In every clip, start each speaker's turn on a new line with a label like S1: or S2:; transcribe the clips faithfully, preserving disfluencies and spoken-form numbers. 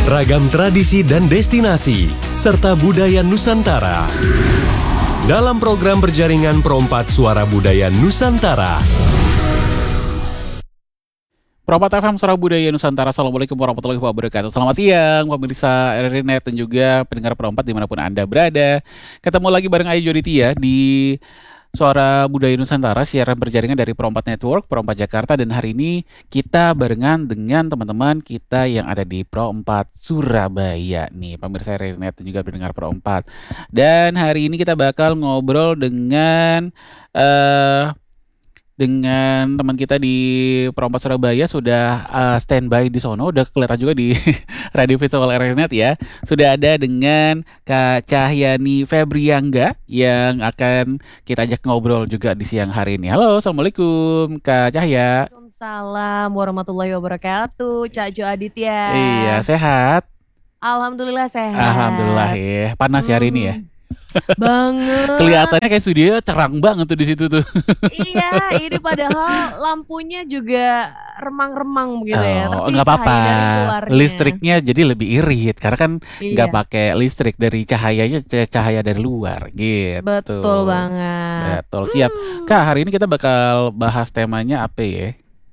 S1: Ragam tradisi dan destinasi, serta budaya Nusantara. Dalam program berjaringan Perompat Suara Budaya Nusantara.
S2: Perompat F M Suara Budaya Nusantara. Assalamualaikum warahmatullahi wabarakatuh. Selamat siang pemirsa R R I Net dan juga pendengar Perompat dimanapun Anda berada. Ketemu lagi bareng Ayu Joditia di Suara Budaya Nusantara, siaran berjaringan dari Perompat Network, Perompat Jakarta. Dan hari ini kita barengan dengan teman-teman kita yang ada di Perompat Surabaya nih, pemirsa R R I Net dan juga pendengar Perompat. Dan hari ini kita bakal ngobrol dengan uh, dengan teman kita di Perompat Surabaya. Sudah uh, standby di sono, udah kelihatan juga di radio visual R R I Net ya. Sudah ada dengan Kak Cahyani Febriangga yang akan kita ajak ngobrol juga di siang hari ini. Halo, Assalamualaikum Kak Cahya.
S3: Waalaikumsalam warahmatullahi wabarakatuh, Cak Jo Aditya.
S2: Iya, sehat?
S3: Alhamdulillah sehat.
S2: Alhamdulillah ya. Panas ya hari ini ya?
S3: Banget.
S2: Kelihatannya kayak studio cerang banget tuh di situ tuh.
S3: Iya, ini padahal lampunya juga remang-remang gitu ya.
S2: Oh,
S3: Tapi
S2: nggak apa-apa.
S3: cahaya dari luarnya.
S2: Listriknya jadi lebih irit karena kan nggak
S3: Iya.
S2: pakai listrik, dari cahayanya c- cahaya dari luar gitu.
S3: Betul banget.
S2: Betul, siap. Kak, hari ini kita bakal bahas temanya apa ya?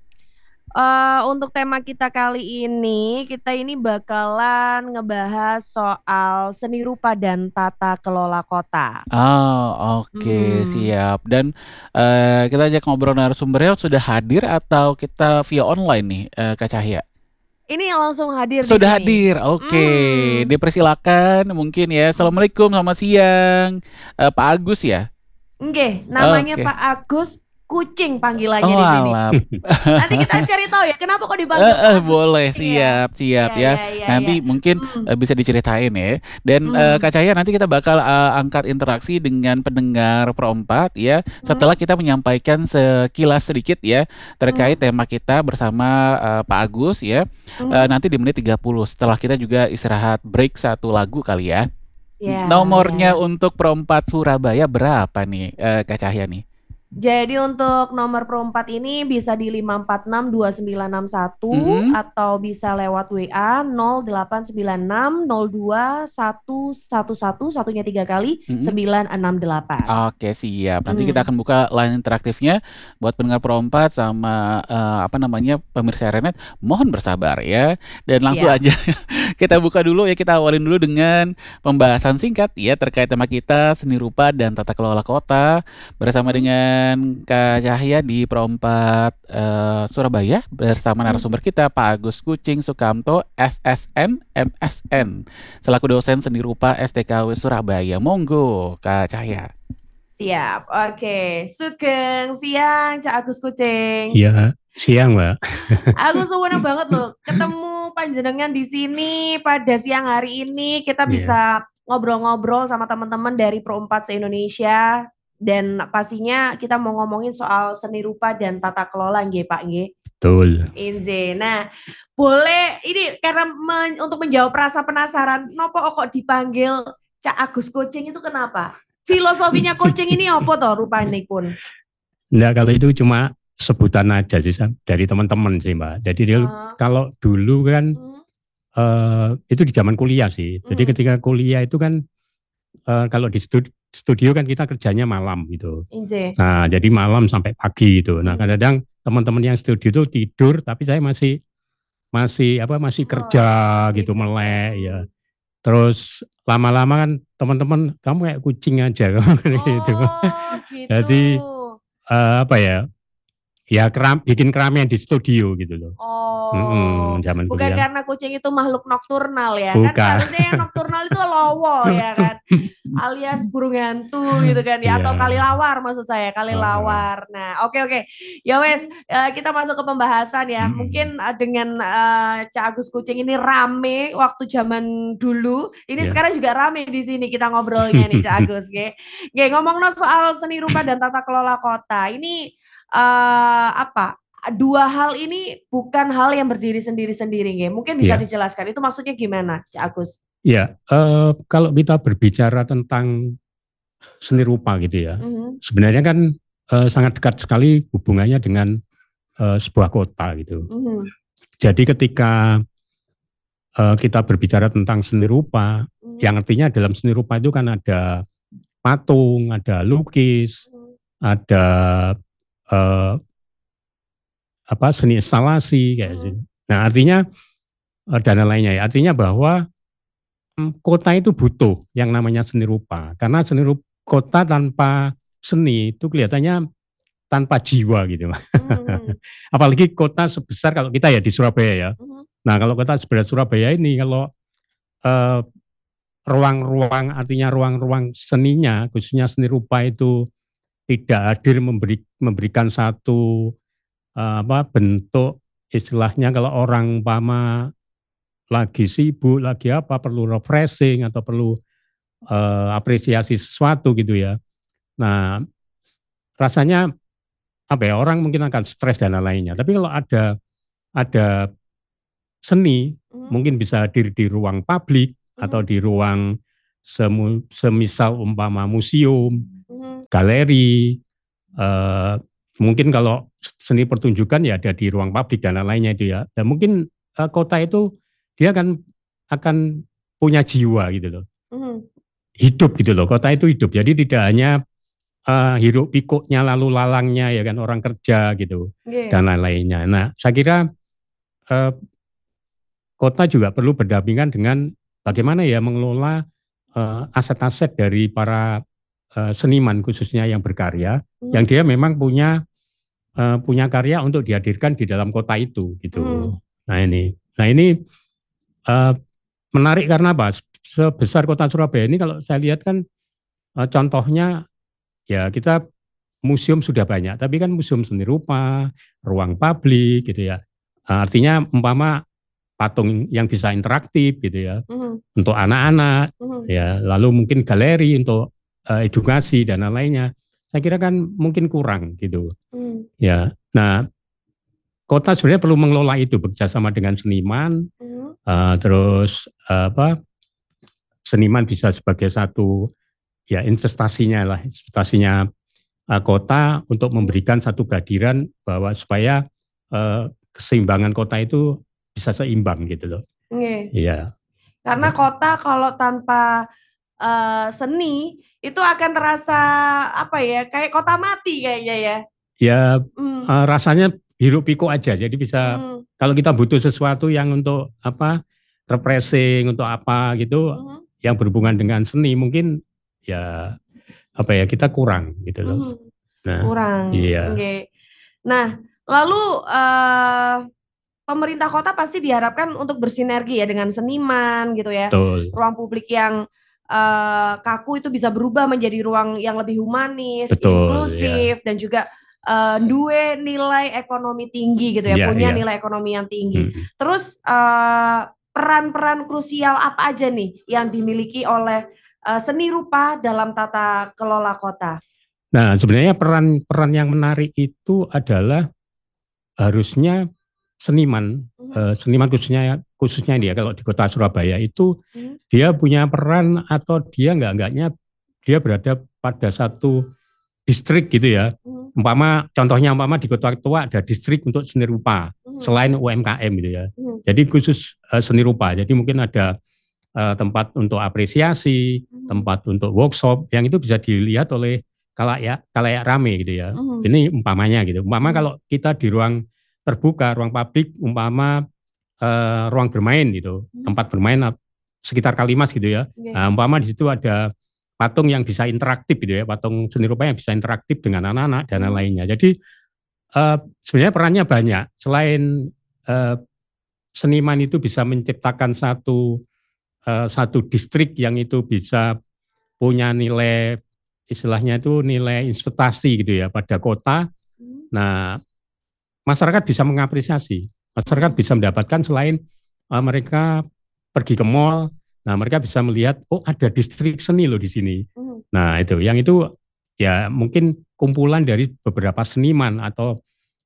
S3: Eh, untuk tema kita kali ini, kita ini bakalan ngebahas soal seni rupa dan tata kelola kota.
S2: Oh, oke,
S3: Hmm.
S2: siap. Dan eh, kita ajak ngobrol narasumbernya sudah hadir atau kita via online nih, eh, Kak Cahya?
S3: Ini langsung hadir di
S2: Sudah
S3: sini.
S2: hadir, oke.
S3: Hmm.
S2: Dipersilakan mungkin ya. Assalamualaikum, selamat siang. Eh, Pak Agus ya?
S3: Nggih, namanya
S2: Oke.
S3: Pak Agus Kucing panggilannya
S2: Oh,
S3: di sini.
S2: alah.
S3: Nanti kita cari tahu ya kenapa kok dipanggil
S2: Eh,
S3: Pak
S2: eh,
S3: Agus
S2: boleh,
S3: Kucing ya.
S2: siap, siap
S3: Iya,
S2: ya.
S3: iya, iya,
S2: Nanti
S3: iya.
S2: mungkin
S3: Hmm.
S2: eh, bisa diceritain ya. Dan
S3: Hmm.
S2: eh, Kak Cahya, nanti kita bakal eh, angkat interaksi dengan pendengar Perompat ya. Setelah kita menyampaikan sekilas sedikit ya terkait
S3: Hmm.
S2: tema kita bersama eh, Pak Agus ya.
S3: Hmm.
S2: Eh, nanti di menit tiga puluh. Setelah kita juga istirahat break satu lagu kali ya.
S3: Ya,
S2: Nomornya
S3: ya.
S2: untuk Perompat Surabaya berapa nih, eh, Kak Cahya nih?
S3: Jadi untuk nomor Perompat ini bisa di lima empat enam dua sembilan enam satu
S2: Mm-mm.
S3: atau bisa lewat W A nol delapan sembilan enam nol dua satu satu satu, satunya tiga kali
S2: Mm-mm.
S3: sembilan enam delapan.
S2: Oke, siap. Nanti kita
S3: Hmm.
S2: akan buka line interaktifnya buat pendengar Perompat sama eh, apa namanya pemirsa R R I Net. Mohon bersabar ya. Dan langsung
S3: Siap.
S2: aja kita buka dulu ya. Kita awalin dulu dengan pembahasan singkat ya terkait tema kita seni rupa dan tata kelola kota bersama
S3: Hmm.
S2: dengan Kak Cahya di Perompat eh, Surabaya bersama
S3: Hmm.
S2: narasumber kita Pak Agus Kucing Sukamto S S N M S N selaku dosen seni rupa S T K W Surabaya. Monggo Kak Cahya.
S3: Siap. Oke. Sugeng siang Cak Agus Kucing.
S4: Iya, siang Mbak.
S3: Aku seneng banget loh ketemu panjenengan di sini pada siang hari ini. Kita
S4: Iya.
S3: bisa ngobrol-ngobrol sama teman-teman dari Perompat se-Indonesia, dan pastinya kita mau ngomongin soal seni rupa dan tata kelola nggih Pak nggih.
S4: Betul.
S3: Inje. Nah, boleh ini karena men- untuk menjawab rasa penasaran, nopo kok dipanggil Cak Agus Kucing itu kenapa? Filosofinya kucing ini apa toh rupanya pun?
S4: Enggak, kalau itu cuma sebutan aja sih Sam, dari teman-teman sih Mbak. Jadi dia
S3: Ah,
S4: kalau dulu kan
S3: hmm,
S4: eh, itu di zaman kuliah sih. Jadi
S3: hmm,
S4: ketika kuliah itu kan eh, kalau di studi- studio kan kita kerjanya malam gitu.
S3: Inje.
S4: Nah, jadi malam sampai pagi gitu. Nah,
S3: Hmm.
S4: kadang-kadang teman-teman yang studio itu tidur, tapi saya masih masih apa masih kerja
S3: Oh, masih
S4: gitu,
S3: kerja.
S4: melek ya. Terus lama-lama kan teman-teman kamu kayak kucing aja gitu.
S3: Oh,
S4: Jadi
S3: gitu.
S4: eh, apa ya? Ya keram, bikin keramaian di studio gitu loh.
S3: Oh,
S4: Mm-mm, zaman
S3: bukan
S4: kuliah.
S3: karena kucing itu makhluk nokturnal ya kan?
S4: Bukan.
S3: Harusnya yang nokturnal itu lowo ya kan, alias burung hantu gitu kan ya, atau
S4: Iya.
S3: kalilawar maksud saya, kalilawar. Nah, oke oke, ya wes, eh, kita masuk ke pembahasan ya.
S4: Mm-mm.
S3: Mungkin eh, dengan eh, Cak Agus Kucing ini rame waktu zaman dulu, ini
S4: Ya.
S3: sekarang juga rame di sini kita ngobrolnya nih Cak Agus, ge. Ge, ngomong soal seni rupa dan tata kelola kota ini. eh apa dua hal ini bukan hal yang berdiri sendiri-sendiri nggih. Mungkin bisa
S4: Iya.
S3: dijelaskan itu maksudnya gimana Cak Agus?
S4: Ya, eh, kalau kita berbicara tentang seni rupa gitu ya,
S3: Mhm.
S4: sebenarnya kan eh, sangat dekat sekali hubungannya dengan eh, sebuah kota gitu.
S3: Mhm.
S4: Jadi ketika uh, kita berbicara tentang seni rupa,
S3: Mhm.
S4: yang artinya dalam seni rupa itu kan ada patung, ada lukis,
S3: Mhm.
S4: ada uh, apa seni instalasi kayak
S3: Mhm.
S4: gitu. Nah artinya uh, dan lainnya ya. Artinya bahwa mm, kota itu butuh yang namanya seni rupa, karena seni rupa kota tanpa seni itu kelihatannya tanpa jiwa gitu.
S3: Mhm.
S4: Apalagi kota sebesar kalau kita ya di Surabaya ya.
S3: Mhm.
S4: Nah kalau kota sebesar Surabaya ini kalau eh, ruang-ruang artinya ruang-ruang seninya khususnya seni rupa itu tidak hadir memberi, memberikan satu eh, apa bentuk istilahnya kalau orang umpama lagi sibuk lagi apa perlu refreshing atau perlu eh, apresiasi sesuatu gitu ya. Nah rasanya apa ya orang mungkin akan stres dan lain-lainnya. Tapi kalau ada ada seni
S3: Mhm.
S4: mungkin bisa hadir di ruang publik atau
S3: Mhm.
S4: di ruang semu, semisal umpama museum,
S3: Mhm.
S4: galeri, eh, mungkin kalau seni pertunjukan ya ada di ruang publik dan lain-lainnya itu ya. Dan mungkin eh, kota itu dia akan akan punya jiwa gitu loh.
S3: Mhm.
S4: Hidup gitu loh. Kota itu hidup. Jadi tidak hanya eh, hiruk pikuknya lalu lalangnya ya kan orang kerja gitu
S3: Nggih.
S4: dan lain-lainnya. Nah, saya kira eh, kota juga perlu berdampingan dengan bagaimana ya mengelola eh, aset-aset dari para eh, seniman khususnya yang berkarya, yang
S3: Mhm.
S4: dia memang punya eh, punya karya untuk dihadirkan di dalam kota itu gitu.
S3: Mhm.
S4: Nah ini, nah ini eh, menarik karena apa? Sebesar kota Surabaya ini kalau saya lihat kan eh, contohnya ya kita museum sudah banyak, tapi kan museum seni rupa, ruang publik gitu ya. Eh, artinya umpama patung yang bisa interaktif gitu ya
S3: Mhm.
S4: untuk anak-anak
S3: Mhm.
S4: ya lalu mungkin galeri untuk uh, edukasi dan lain-lainnya saya kira kan mungkin kurang gitu
S3: Mhm.
S4: ya. Nah kota sebenarnya perlu mengelola itu bekerjasama dengan seniman
S3: Mhm.
S4: uh, terus uh, apa seniman bisa sebagai satu ya investasinya lah investasinya uh, kota untuk
S3: Mhm.
S4: memberikan satu kehadiran bahwa supaya uh, keseimbangan kota itu bisa seimbang gitu loh.
S3: Nggih.
S4: Iya.
S3: Karena kota kalau tanpa eee, seni itu akan terasa apa ya, kayak kota mati kayaknya ya.
S4: Ya
S3: Mmm.
S4: eh, rasanya hiruk pikuk aja. Jadi bisa
S3: Mhm.
S4: kalau kita butuh sesuatu yang untuk apa refreshing untuk apa gitu
S3: Mhm.
S4: yang berhubungan dengan seni mungkin ya apa ya kita kurang gitu loh.
S3: Mhm.
S4: Nah,
S3: Kurang,
S4: iya
S3: nggih. Nah, lalu eee, pemerintah kota pasti diharapkan untuk bersinergi ya dengan seniman gitu ya.
S4: betul
S3: Ruang publik yang eee, kaku itu bisa berubah menjadi ruang yang lebih humanis,
S4: betul ya.
S3: inklusif dan juga eee, duwe nilai ekonomi tinggi gitu ya,
S4: Iya
S3: punya
S4: iya.
S3: nilai ekonomi yang tinggi.
S4: Mm.
S3: Terus eee, peran-peran krusial apa aja nih yang dimiliki oleh eee, seni rupa dalam tata kelola kota?
S4: Nah sebenarnya peran-peran yang menarik itu adalah harusnya seniman
S3: Mhm.
S4: eh, seniman khususnya khususnya dia kalau di kota Surabaya itu
S3: Mhm.
S4: dia punya peran atau dia nggak enggaknya dia berada pada satu distrik gitu ya.
S3: Mhm.
S4: Umpama contohnya umpama di Kota Tua ada distrik untuk seni rupa
S3: Mhm.
S4: selain U M K M gitu ya.
S3: Mhm.
S4: Jadi khusus uh, seni rupa. Jadi mungkin ada uh, tempat untuk apresiasi,
S3: Mhm.
S4: tempat untuk workshop yang itu bisa dilihat oleh kalayak kalayak rame gitu ya.
S3: Mhm.
S4: Ini umpamanya gitu. Umpama
S3: Mhm.
S4: kalau kita di ruang terbuka, ruang publik, umpama uh, ruang bermain gitu,
S3: Mhm.
S4: tempat bermain sekitar Kalimas gitu ya.
S3: Nggih.
S4: Nah, umpama di situ ada patung yang bisa interaktif gitu ya, patung seni rupa yang bisa interaktif dengan anak-anak dan
S3: Mhm.
S4: lainnya. Jadi uh, sebenarnya perannya banyak. Selain uh, seniman itu bisa menciptakan satu uh, satu distrik yang itu bisa punya nilai istilahnya itu nilai investasi gitu ya pada kota.
S3: Mhm.
S4: Nah, masyarakat bisa mengapresiasi. Masyarakat
S3: Mhm.
S4: bisa mendapatkan selain uh, mereka pergi ke mall, nah mereka bisa melihat oh ada distrik seni loh di sini.
S3: Mhm.
S4: Nah itu, yang itu ya mungkin kumpulan dari beberapa seniman atau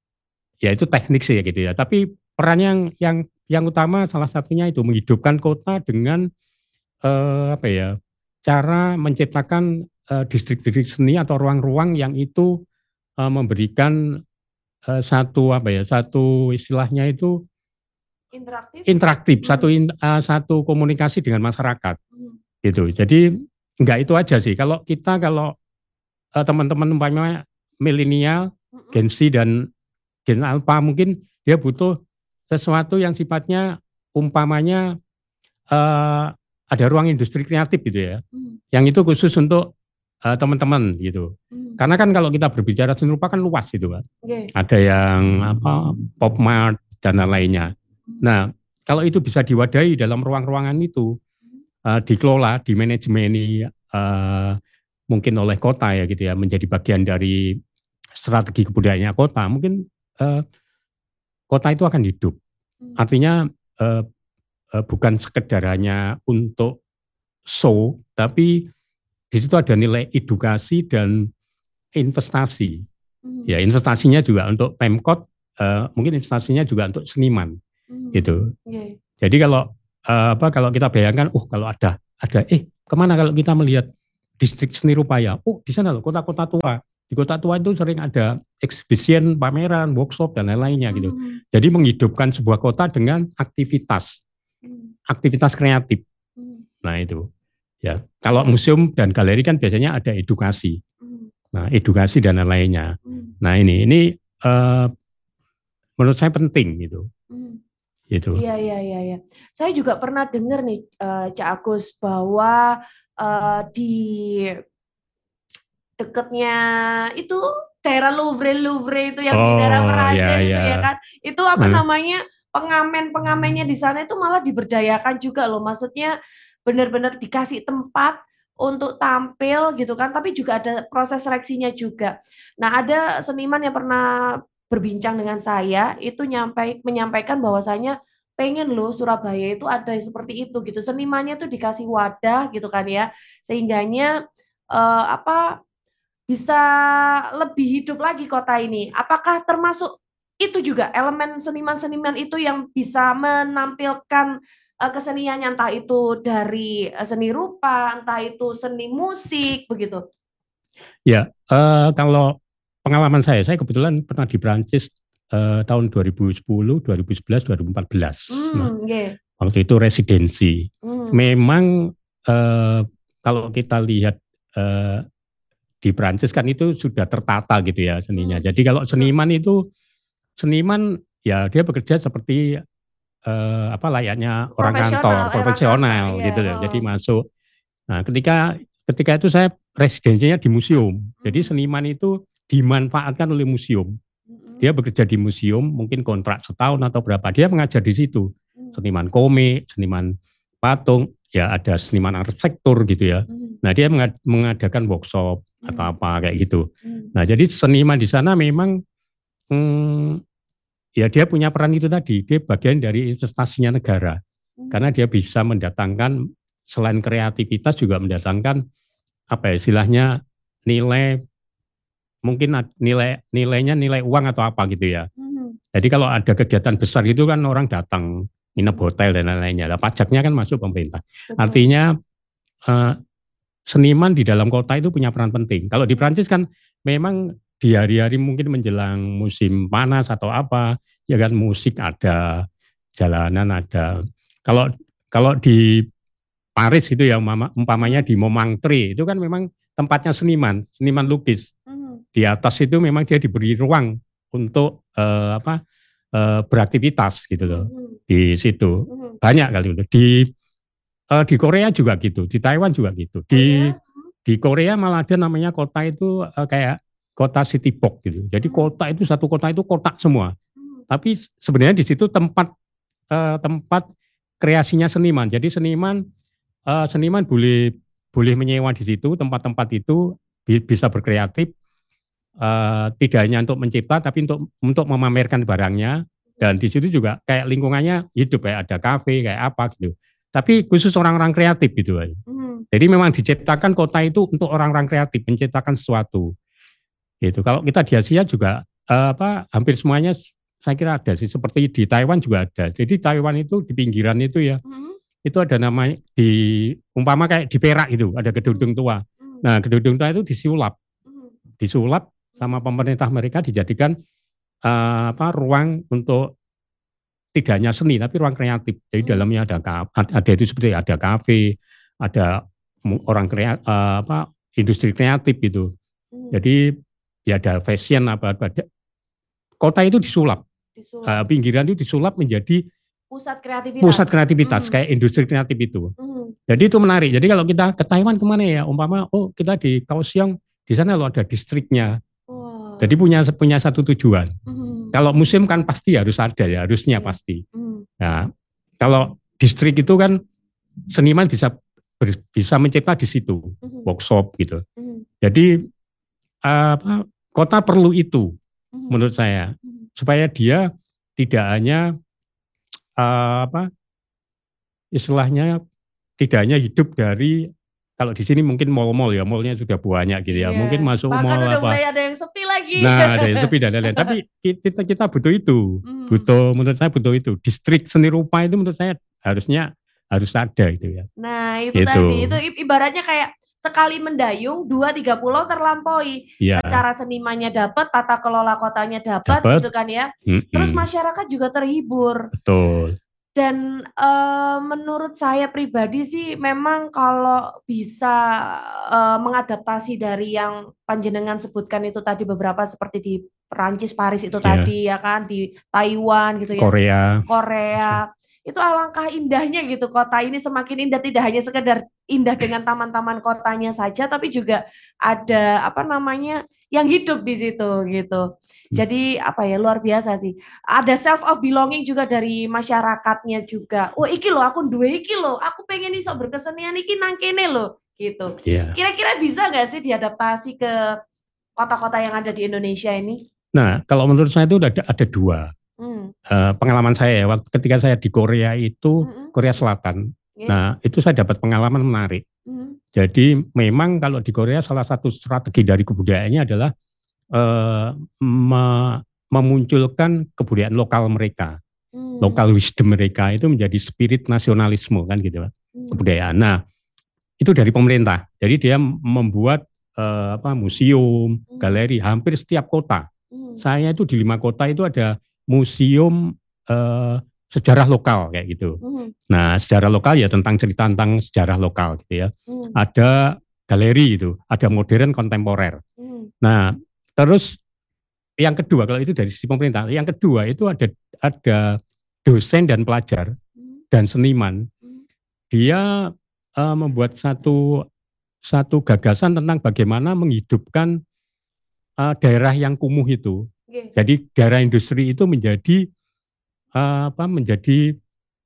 S4: ya itu teknik sih ya gitu ya. Tapi peran yang yang yang utama salah satunya itu menghidupkan kota dengan eh, apa ya cara menciptakan eh, distrik-distrik seni atau ruang-ruang yang itu eh, memberikan eh, satu apa ya satu istilahnya itu
S3: interaktif,
S4: interaktif,
S3: hmm.
S4: satu in, uh, satu komunikasi dengan masyarakat,
S3: hmm.
S4: gitu. Jadi enggak itu aja sih. Kalau kita kalau uh, teman-teman umpamanya milenial,
S3: hmm.
S4: Gen Z dan Gen Alpha mungkin dia butuh sesuatu yang sifatnya umpamanya uh, ada ruang industri kreatif gitu ya, hmm. yang itu khusus untuk uh, teman-teman gitu. Hmm. Karena kan kalau kita berbicara seni rupa kan luas gitu kan. Okay. Ada yang apa pop mart dan lainnya. Hmm. Nah kalau itu bisa diwadahi dalam ruang-ruangan itu, uh, dikelola, dimanajemeni uh, mungkin oleh kota ya gitu ya, menjadi bagian dari strategi kebudayaannya kota, mungkin uh, kota itu akan hidup. Hmm. Artinya uh, uh, bukan sekedar hanya untuk show, tapi di situ ada nilai edukasi dan investasi. Hmm. Ya investasinya juga untuk Pemkot, uh, mungkin investasinya juga untuk seniman, hmm. gitu. Yeah. Jadi kalau uh, apa kalau kita bayangkan, oh kalau ada ada, eh kemana kalau kita melihat distrik seni rupa ya? Oh di sana loh kota-kota tua. Di kota tua itu sering ada exhibition, pameran, workshop dan lain-lainnya gitu. Hmm. Jadi menghidupkan sebuah kota dengan aktivitas, hmm. aktivitas kreatif. Hmm. Nah itu. Ya, kalau museum dan galeri kan biasanya ada edukasi, nah edukasi dan lain-lainnya. Nah ini ini uh, menurut saya penting gitu. Gitu.
S3: Iya iya iya. Ya. Saya juga pernah dengar nih uh, Cak Agus bahwa uh, di dekatnya itu daerah Louvre Louvre itu yang oh, di daerah Perancis ya, itu ya. ya kan, itu apa hmm. namanya pengamen-pengamennya di sana itu malah diberdayakan juga loh, maksudnya benar-benar dikasih tempat untuk tampil gitu kan, tapi juga ada proses seleksinya juga. Nah ada seniman yang pernah berbincang dengan saya itu nyampai menyampaikan bahwasanya pengen loh Surabaya itu ada seperti itu gitu, senimannya tuh dikasih wadah gitu kan ya, sehingganya uh, apa bisa lebih hidup lagi kota ini. Apakah termasuk itu juga elemen seniman-seniman itu yang bisa menampilkan uh, keseniannya, entah itu dari uh, seni rupa, entah itu seni musik, begitu?
S4: Ya, uh, kalau pengalaman saya, saya kebetulan pernah di Prancis uh, tahun dua ribu sepuluh, dua ribu sebelas, dua ribu empat belas. Hmm, nah, okay. Waktu itu residensi. Hmm. Memang uh, kalau kita lihat uh, di Prancis kan itu sudah tertata gitu ya seninya. Hmm. Jadi kalau seniman itu seniman ya dia bekerja seperti uh, apa layaknya orang kantor, profesional gitu ya. Jadi masuk. Nah, ketika ketika itu saya residensinya di museum. Hmm. Jadi seniman itu dimanfaatkan oleh museum. Hmm. Dia bekerja di museum, mungkin kontrak setahun atau berapa. Dia mengajar di situ. Hmm. Seniman komik, seniman patung, ya ada seniman arsitektur gitu ya. Hmm. Nah, dia mengadakan workshop atau apa kayak gitu. Hmm. Nah, jadi seniman di sana memang hmm, ya dia punya peran itu tadi, dia bagian dari investasinya negara. Hmm. Karena dia bisa mendatangkan selain kreativitas juga mendatangkan apa ya istilahnya nilai, mungkin nilai nilainya nilai uang atau apa gitu ya. Hmm. Jadi kalau ada kegiatan besar itu kan orang datang nginep hotel dan lain-lainnya. Nah, pajaknya kan masuk pemerintah. Betul. Artinya eh, seniman di dalam kota itu punya peran penting. Kalau di Prancis kan memang di hari-hari mungkin menjelang musim panas atau apa, ya kan musik ada, jalanan ada. Kalau kalau di Paris itu ya umpamanya di Montmartre itu kan memang tempatnya seniman, seniman lukis. Mm-hmm. Di atas itu memang dia diberi ruang untuk uh, apa uh, beraktivitas gitu loh. Mm-hmm. Di situ mm-hmm. banyak kali itu. Di Uh, di Korea juga gitu, di Taiwan juga gitu. Di oh, ya? Di Korea malah ada namanya kota itu uh, kayak kota city block gitu. Jadi hmm. kota itu satu kota itu kotak semua. Hmm. Tapi sebenarnya di situ tempat uh, tempat kreasinya seniman. Jadi seniman uh, seniman boleh boleh menyewa di situ tempat-tempat itu bi- bisa berkreatif. Uh, tidak hanya untuk mencipta, tapi untuk untuk memamerkan barangnya. Dan di situ juga kayak lingkungannya hidup, kayak ada kafe, kayak apa gitu. Tapi khusus orang-orang kreatif gitu. Hmm. Jadi memang diciptakan kota itu untuk orang-orang kreatif, menciptakan sesuatu. Gitu. Kalau kita di Asia juga eh, apa hampir semuanya saya kira ada sih. Seperti di Taiwan juga ada. Jadi Taiwan itu di pinggiran itu ya, hmm. itu ada namanya di umpama kayak di Perak itu ada gedung tua. Hmm. Nah gedung tua itu disulap, hmm. disulap sama pemerintah mereka dijadikan eh, apa ruang untuk tidak hanya seni tapi ruang kreatif. Jadi
S3: Hmm.
S4: dalamnya ada ada itu seperti ada kafe, ada orang kreatif, apa industri kreatif gitu.
S3: Hmm.
S4: Jadi ya ada fashion apa apa. Kota itu disulap,
S3: Disulap.
S4: uh, pinggiran itu disulap menjadi
S3: Pusat kreativitas.
S4: pusat kreativitas
S3: Hmm.
S4: kayak industri kreatif itu.
S3: Hmm.
S4: Jadi itu menarik. Jadi kalau kita ke Taiwan kemana ya? Umpama oh kita di Kaohsiung, di sana lo ada distriknya.
S3: Wow.
S4: Jadi punya punya satu tujuan.
S3: Hmm.
S4: Kalau museum kan pasti harus ada ya, harusnya
S3: Hmm.
S4: pasti.
S3: Hmm.
S4: Nah, kalau distrik itu kan seniman bisa ber- bisa mencipta di situ,
S3: Hmm.
S4: workshop gitu.
S3: Hmm.
S4: Jadi apa kota perlu itu
S3: Hmm.
S4: menurut saya
S3: Hmm.
S4: supaya dia tidak hanya uh, apa istilahnya tidak hanya hidup dari kalau di sini mungkin mall-mall ya, mallnya sudah banyak gitu ya.
S3: Iya.
S4: Mungkin masuk
S3: Bahkan
S4: mall
S3: udah
S4: apa.
S3: mulai ada yang sepi lagi.
S4: Nah, ada yang sepi dan lain-lain. Tapi kita kita butuh itu,
S3: Hmm.
S4: butuh menurut saya butuh itu. Distrik seni rupa itu menurut saya harusnya harus ada gitu ya.
S3: Nah itu
S4: Gitu.
S3: tadi, itu i- ibaratnya kayak sekali mendayung dua tiga pulau terlampaui.
S4: Iya.
S3: Secara senimannya dapat, tata kelola kotanya dapat
S4: Dapat.
S3: gitu kan ya.
S4: Mm-mm.
S3: Terus masyarakat juga terhibur.
S4: Betul.
S3: Dan eh, menurut saya pribadi sih memang kalau bisa eh, mengadaptasi dari yang panjenengan sebutkan itu tadi beberapa seperti di Perancis, Paris itu
S4: Iya.
S3: tadi ya kan, di Taiwan gitu ya.
S4: Korea.
S3: Korea. Itu alangkah indahnya gitu, kota ini semakin indah, tidak hanya sekedar indah dengan taman-taman kotanya saja, tapi juga ada apa namanya yang hidup di situ gitu. Jadi apa ya, luar biasa sih. Ada self of belonging juga dari masyarakatnya juga. Oh iki loh, aku duwe iki loh, aku pengen iso berkesenian iki nang kene loh gitu.
S4: Iya.
S3: Kira-kira bisa nggak sih diadaptasi ke kota-kota yang ada di Indonesia ini?
S4: Nah, kalau menurut saya itu ada ada dua.
S3: Hmm.
S4: Uh, pengalaman saya ya, waktu ketika saya di Korea itu,
S3: Mm-mm.
S4: Korea Selatan.
S3: Yeah.
S4: Nah, itu saya dapat pengalaman menarik.
S3: Hmm.
S4: Jadi memang kalau di Korea salah satu strategi dari kebudayaannya adalah uh, me- memunculkan kebudayaan lokal mereka,
S3: Hmm.
S4: lokal wisdom mereka itu menjadi spirit nasionalisme kan gitu,
S3: Hmm.
S4: kebudayaan. Nah, itu dari pemerintah. Jadi dia membuat uh, apa museum,
S3: Hmm.
S4: galeri hampir setiap kota.
S3: Hmm.
S4: Saya itu di lima kota itu ada museum uh, sejarah lokal kayak gitu.
S3: Hmm.
S4: Nah, sejarah lokal ya tentang cerita tentang sejarah lokal gitu ya.
S3: Hmm.
S4: Ada galeri itu, ada modern kontemporer.
S3: Hmm.
S4: Nah, terus yang kedua kalau itu dari sisi pemerintah, yang kedua itu ada ada dosen dan pelajar
S3: Hmm.
S4: dan seniman.
S3: Hmm.
S4: Dia uh, membuat satu satu gagasan tentang bagaimana menghidupkan uh, daerah yang kumuh itu.
S3: Okay.
S4: Jadi daerah industri itu menjadi uh, apa? Menjadi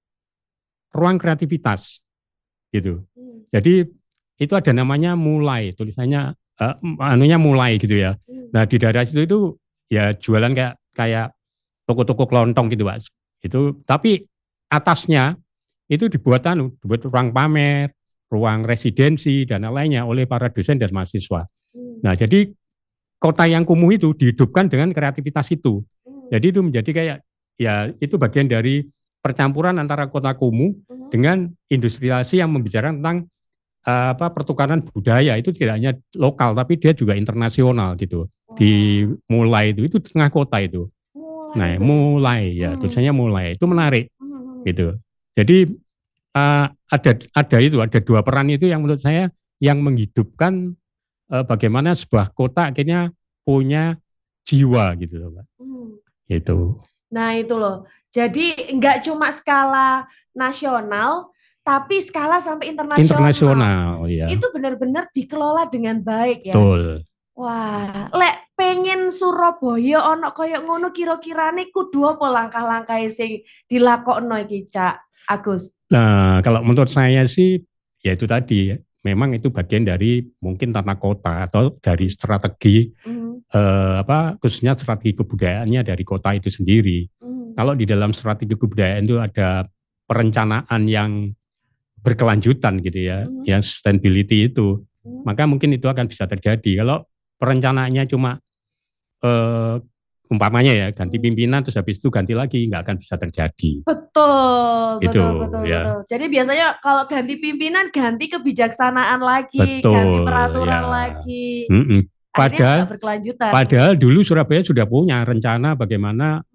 S4: ruang kreativitas, gitu.
S3: Hmm.
S4: Jadi itu ada namanya mulai, tulisannya uh, anunya mulai gitu ya.
S3: Hmm.
S4: Nah di daerah situ itu ya jualan kayak kayak toko-toko kelontong gitu Pak. Itu tapi atasnya itu dibuat anu, dibuat ruang pamer, ruang residensi dan lainnya oleh para dosen dan mahasiswa.
S3: Hmm.
S4: Nah jadi kota yang kumuh itu dihidupkan dengan kreativitas itu.
S3: Hmm.
S4: Jadi itu menjadi kayak ya itu bagian dari percampuran antara kota kumuh
S3: Hmm.
S4: dengan industrialisasi yang membicarakan tentang uh, apa pertukaran budaya. Itu tidak hanya lokal tapi dia juga internasional gitu.
S3: Wow.
S4: Dimulai itu itu di tengah kota itu.
S3: Mulai.
S4: Nah, mulai ya
S3: Hmm.
S4: tulisannya mulai. Itu menarik
S3: Hmm.
S4: gitu. Jadi uh, ada ada itu ada dua peran itu yang menurut saya yang menghidupkan uh, bagaimana sebuah kota akhirnya punya jiwa gitu loh Pak.
S3: Hmm.
S4: Itu.
S3: Nah itu loh. Jadi nggak cuma skala nasional, tapi skala sampai internasional.
S4: Internasional ya.
S3: Itu benar-benar dikelola dengan baik ya.
S4: Betul.
S3: Wah, lek pengen Surabaya ono koyo ngono kira-kirane kudu apa langkah-langkah sing dilakokno iki Cak Agus?
S4: Nah, kalau menurut saya sih ya itu tadi memang itu bagian dari mungkin tata kota atau dari strategi
S3: Mm.
S4: eh, apa khususnya strategi kebudayaannya dari kota itu sendiri.
S3: Mm.
S4: Kalau di dalam strategi kebudayaan itu ada perencanaan yang berkelanjutan gitu ya,
S3: Mm.
S4: yang sustainability itu,
S3: Mm.
S4: maka mungkin itu akan bisa terjadi. Kalau perencanaannya cuma eh, umpamanya ya ganti pimpinan terus habis itu ganti lagi, nggak akan bisa terjadi.
S3: Betul,
S4: Itu,
S3: betul, betul,
S4: ya.
S3: betul. Jadi biasanya kalau ganti pimpinan ganti kebijaksanaan lagi,
S4: Betul,
S3: ganti peraturan
S4: ya.
S3: lagi.
S4: Mm-mm.
S3: Akhirnya
S4: Padahal,
S3: nggak berkelanjutan.
S4: padahal dulu Surabaya sudah punya rencana bagaimana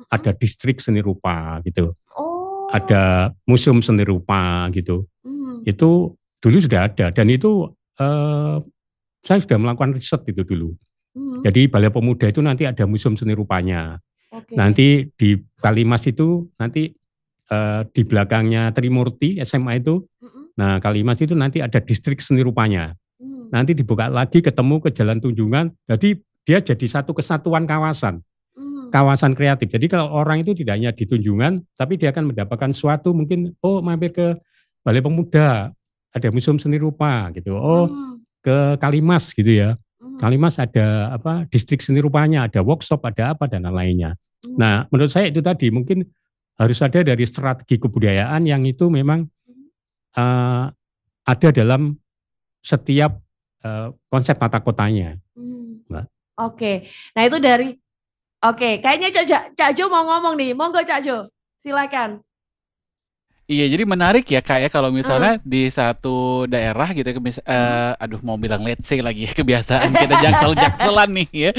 S4: ada distrik seni rupa gitu,
S3: Oh.
S4: ada museum seni rupa gitu.
S3: Hmm.
S4: Itu dulu sudah ada dan itu eh, saya sudah melakukan riset itu dulu.
S3: Hmm.
S4: Jadi Balai Pemuda itu nanti ada museum seni rupanya.
S3: Oke.
S4: Nanti di Kalimas itu nanti eh, di belakangnya Trimurti S M A itu,
S3: Mm-mm.
S4: nah Kalimas itu nanti ada distrik seni rupanya.
S3: Hmm.
S4: Nanti dibuka lagi ketemu ke Jalan Tunjungan. Jadi dia jadi satu kesatuan kawasan,
S3: Hmm.
S4: kawasan kreatif. Jadi kalau orang itu tidak hanya di Tunjungan, tapi dia akan mendapatkan suatu mungkin, oh mampir ke Balai Pemuda, ada museum seni rupa gitu. Oh
S3: Hmm.
S4: ke Kalimas gitu ya.
S3: Hmm.
S4: Kalimas ada apa distrik seni rupanya, ada workshop, ada apa dan lain-lainnya.
S3: Hmm.
S4: Nah, menurut saya itu tadi mungkin harus ada dari strategi kebudayaan yang itu memang uh, ada dalam setiap uh, konsep tata kotanya.
S3: Hmm.
S4: Mbak.
S3: Oke. Nah, itu dari Oke, kayaknya Cak Ja- Cak Jo mau ngomong nih. Monggo Cak Jo. Silakan.
S2: Iya, jadi menarik ya Kak ya kalau
S3: Hmm.
S2: misalnya di satu daerah gitu, kemis- eh, aduh mau bilang let's say lagi kebiasaan kita jaksel-jakselan nih ya.